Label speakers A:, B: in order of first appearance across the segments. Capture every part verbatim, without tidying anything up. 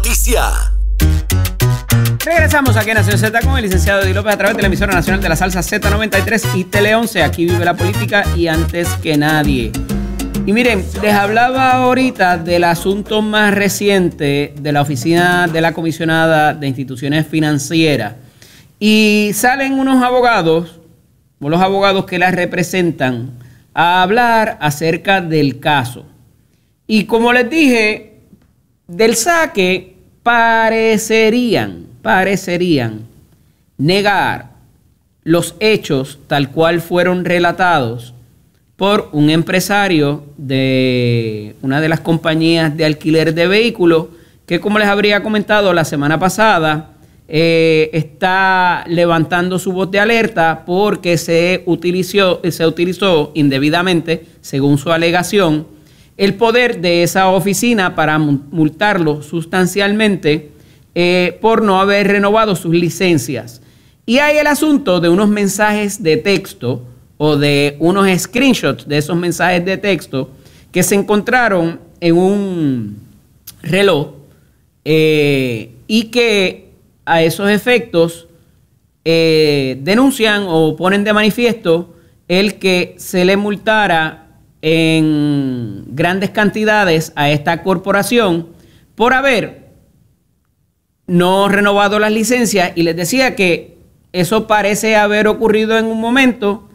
A: noticia.
B: Regresamos aquí a Nación Z con el licenciado Eddie López a través de la emisora nacional de la salsa Z noventa y tres y Tele once. Aquí vive la política y antes que nadie. Y miren, les hablaba ahorita del asunto más reciente de la oficina de la comisionada de instituciones financieras. Y salen unos abogados, o los abogados que las representan, a hablar acerca del caso. Y como les dije, del saque parecerían, parecerían negar los hechos tal cual fueron relatados por un empresario de una de las compañías de alquiler de vehículos que, como les habría comentado la semana pasada, eh, está levantando su voz de alerta porque se utilizó, se utilizó indebidamente, según su alegación, el poder de esa oficina para multarlo sustancialmente eh, por no haber renovado sus licencias. Y hay el asunto de unos mensajes de texto o de unos screenshots de esos mensajes de texto que se encontraron en un reloj eh, y que a esos efectos eh, denuncian o ponen de manifiesto el que se le multara en grandes cantidades a esta corporación por haber no renovado las licencias. Y les decía que eso parece haber ocurrido en un momento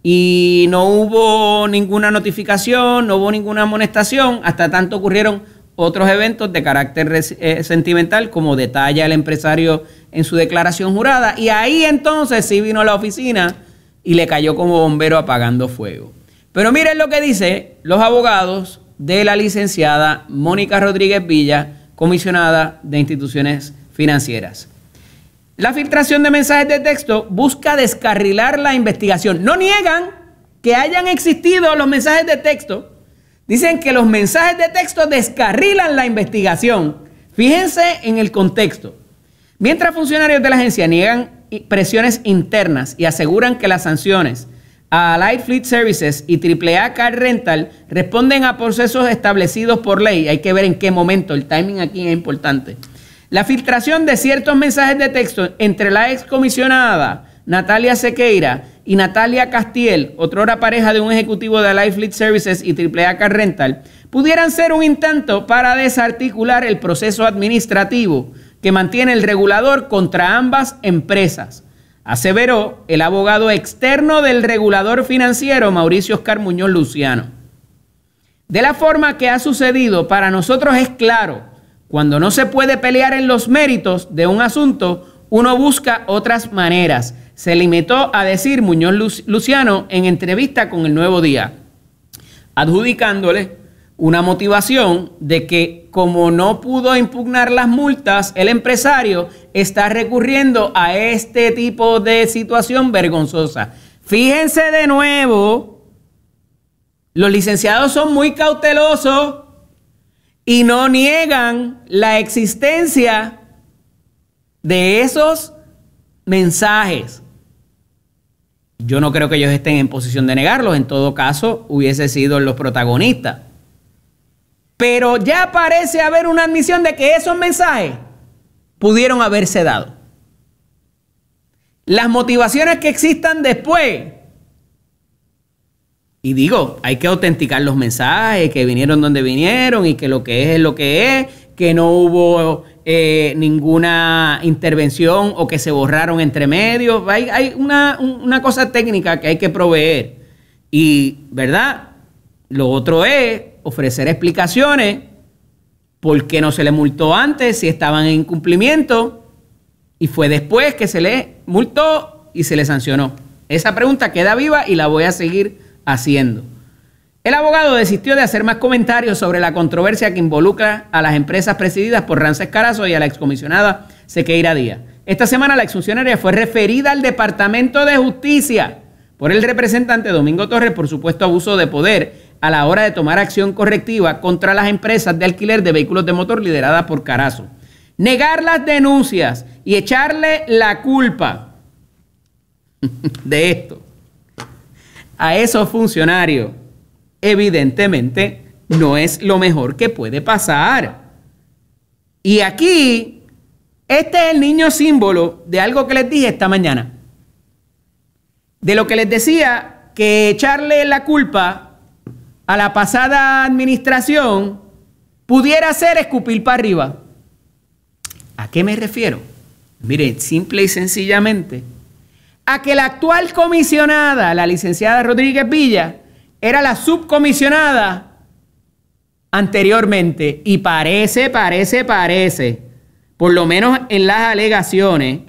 B: y no hubo ninguna notificación, no hubo ninguna amonestación, hasta tanto ocurrieron otros eventos de carácter eh, sentimental, como detalla el empresario en su declaración jurada, y ahí entonces sí vino a la oficina y le cayó como bombero apagando fuego. Pero miren lo que dicen los abogados de la licenciada Mónica Rodríguez Villa, comisionada de instituciones financieras. La filtración de mensajes de texto busca descarrilar la investigación. No niegan que hayan existido los mensajes de texto. Dicen que los mensajes de texto descarrilan la investigación. Fíjense en el contexto. Mientras funcionarios de la agencia niegan presiones internas y aseguran que las sanciones a Light Fleet Services y triple A Car Rental responden a procesos establecidos por ley. Hay que ver en qué momento, el timing aquí es importante. La filtración de ciertos mensajes de texto entre la excomisionada Natalia Sequeira y Natalia Castiel, otrora pareja de un ejecutivo de Light Fleet Services y triple A Car Rental, pudieran ser un intento para desarticular el proceso administrativo que mantiene el regulador contra ambas empresas, aseveró el abogado externo del regulador financiero Mauricio Oscar Muñoz Luciano. De la forma que ha sucedido, para nosotros es claro, cuando no se puede pelear en los méritos de un asunto, uno busca otras maneras, se limitó a decir Muñoz Luciano en entrevista con El Nuevo Día, adjudicándole una motivación de que como no pudo impugnar las multas, el empresario está recurriendo a este tipo de situación vergonzosa. Fíjense de nuevo, los licenciados son muy cautelosos y no niegan la existencia de esos mensajes. Yo no creo que ellos estén en posición de negarlos, en todo caso hubiese sido los protagonistas. Pero ya parece haber una admisión de que esos mensajes pudieron haberse dado. Las motivaciones que existan después. Y digo, hay que autenticar los mensajes, que vinieron donde vinieron y que lo que es es lo que es, que no hubo eh, ninguna intervención o que se borraron entre medios. Hay, hay una, una cosa técnica que hay que proveer. Y, ¿verdad? Lo otro es ofrecer explicaciones por qué no se le multó antes, si estaban en incumplimiento, y fue después que se le multó y se le sancionó. Esa pregunta queda viva y la voy a seguir haciendo. El abogado desistió de hacer más comentarios sobre la controversia que involucra a las empresas presididas por Ramsés Carazo y a la excomisionada Sequeira Díaz. Esta semana la exfuncionaria fue referida al Departamento de Justicia por el representante Domingo Torres por supuesto abuso de poder a la hora de tomar acción correctiva contra las empresas de alquiler de vehículos de motor lideradas por Carazo. Negar las denuncias y echarle la culpa de esto a esos funcionarios, evidentemente, no es lo mejor que puede pasar. Y aquí, este es el niño símbolo de algo que les dije esta mañana. De lo que les decía, que echarle la culpa a la pasada administración pudiera ser escupir para arriba. ¿A qué me refiero? Mire, simple y sencillamente, a que la actual comisionada, la licenciada Rodríguez Villa, era la subcomisionada anteriormente. Y parece, parece, parece, por lo menos en las alegaciones,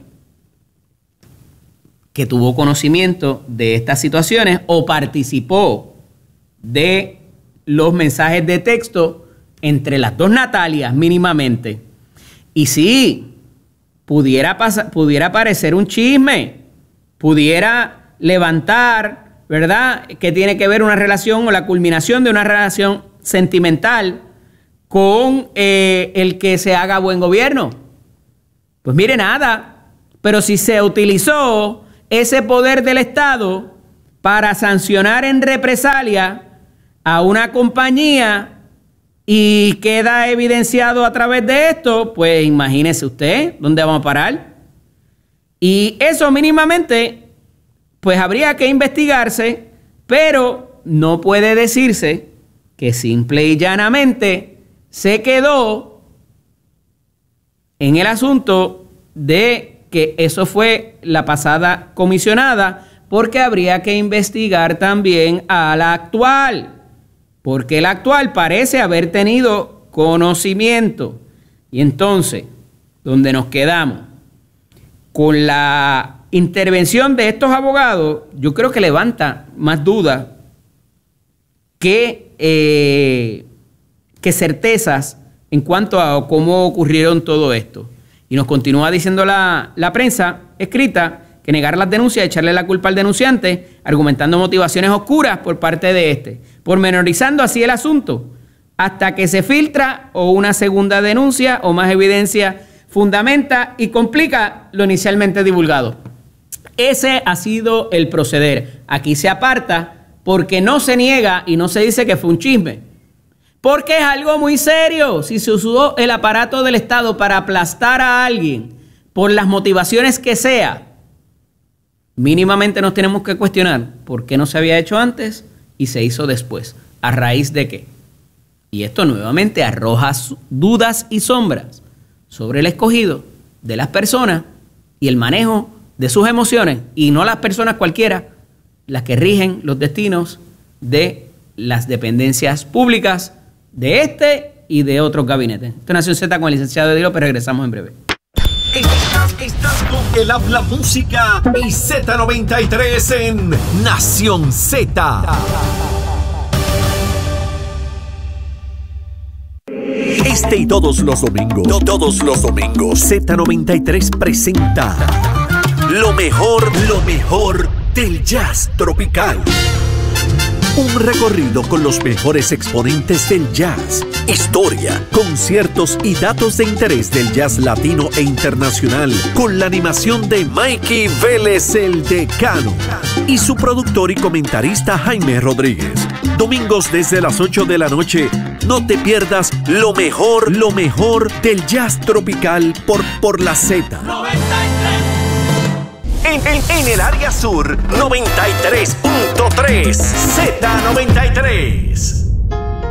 B: que tuvo conocimiento de estas situaciones o participó de los mensajes de texto entre las dos Natalias mínimamente. Y sí, pudiera, pasar, pudiera parecer un chisme, pudiera levantar, ¿verdad?, que tiene que ver una relación o la culminación de una relación sentimental con eh, el que se haga buen gobierno. Pues mire, nada, pero si se utilizó ese poder del Estado para sancionar en represalia a una compañía y queda evidenciado a través de esto, pues imagínese usted dónde vamos a parar. Y eso mínimamente, pues habría que investigarse, pero no puede decirse que simple y llanamente se quedó en el asunto de que eso fue la pasada comisionada, porque habría que investigar también a la actual, porque la actual parece haber tenido conocimiento. Y entonces, donde nos quedamos con la intervención de estos abogados, yo creo que levanta más dudas que, eh, que certezas en cuanto a cómo ocurrieron todo esto. Y nos continúa diciendo la, la prensa escrita que negar las denuncias, echarle la culpa al denunciante, argumentando motivaciones oscuras por parte de este, pormenorizando así el asunto, hasta que se filtra o una segunda denuncia o más evidencia fundamenta y complica lo inicialmente divulgado. Ese ha sido el proceder. Aquí se aparta porque no se niega y no se dice que fue un chisme. Porque es algo muy serio. Si se usó el aparato del Estado para aplastar a alguien por las motivaciones que sea, mínimamente nos tenemos que cuestionar por qué no se había hecho antes y se hizo después. ¿A raíz de qué? Y esto nuevamente arroja dudas y sombras sobre el escogido de las personas y el manejo de sus emociones, y no las personas cualquiera, las que rigen los destinos de las dependencias públicas de este y de otros gabinetes. Esto es Nación Z con el licenciado Eddie López. Regresamos en breve.
A: Estás, estás con el Habla Música y Z noventa y tres en Nación Z. Este y todos los domingos, no todos los domingos, Z noventa y tres presenta lo mejor, lo mejor del jazz tropical. Un recorrido con los mejores exponentes del jazz, historia, conciertos y datos de interés del jazz latino e internacional, con la animación de Mikey Vélez el Decano y su productor y comentarista Jaime Rodríguez. Domingos desde las ocho de la noche, no te pierdas lo mejor, lo mejor del jazz tropical por, por la Z. En, en, en el área sur, noventa y tres punto tres, Z noventa y tres.